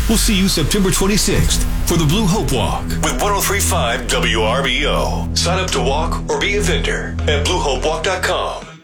We'll see you September 26th for the Blue Hope Walk with 103.5 WRBO. Sign up to walk or be a vendor at BlueHopeWalk.com.